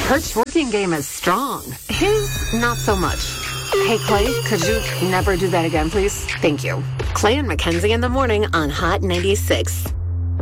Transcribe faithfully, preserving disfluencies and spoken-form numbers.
Her twerking game is strong. His, not so much. Hey, Clay, could you never do that again, please? Thank you. Clay and Mackenzie in the morning on Hot ninety-six.